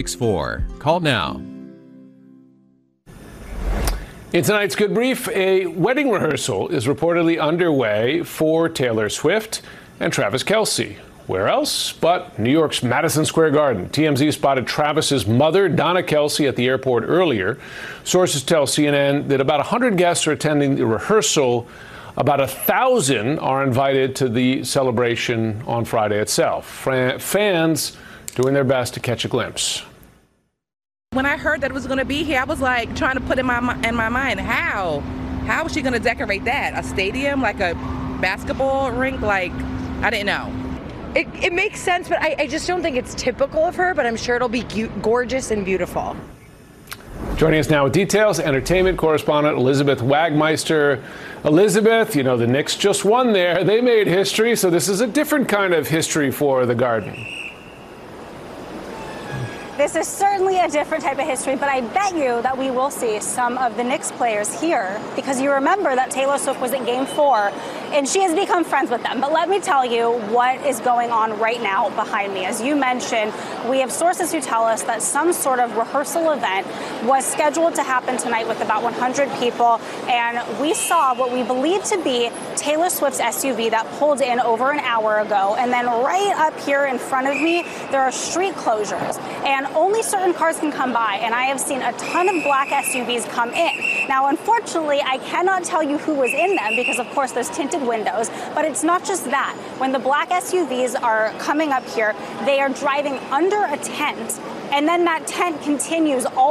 4. Call now. In tonight's Good Brief, a wedding rehearsal is reportedly underway for Taylor Swift and Travis Kelce. Where else but New York's Madison Square Garden? TMZ spotted Travis's mother, Donna Kelce, at the airport earlier. Sources tell CNN that about 100 guests are attending the rehearsal. About 1,000 are invited to the celebration on Friday itself. Fans doing their best to catch a glimpse. When I heard that it was going to be here, I was like trying to put in my mind, how is she going to decorate that? A stadium, like a basketball rink? Like, I didn't know. It makes sense, but I just don't think it's typical of her, but I'm sure it'll be gorgeous and beautiful. Joining us now with details, entertainment correspondent Elizabeth Wagmeister. Elizabeth, you know, the Knicks just won there. They made history, so this is a different kind of history for the Garden. This is certainly a different type of history, but I bet you that we will see some of the Knicks players here, because you remember that Taylor Swift was at Game 4, and she has become friends with them. But let me tell you what is going on right now behind me. As you mentioned, we have sources who tell us that some sort of rehearsal event was scheduled to happen tonight with about 100 people, and we saw what we believe to be Taylor Swift's SUV that pulled in over an hour ago. And then right up here in front of me, there are street closures, and only certain cars can come by, and I have seen a ton of black SUVs come in. Now, unfortunately, I cannot tell you who was in them because, of course, there's tinted windows, but it's not just that. When the black SUVs are coming up here, they are driving under a tent, and then that tent continues all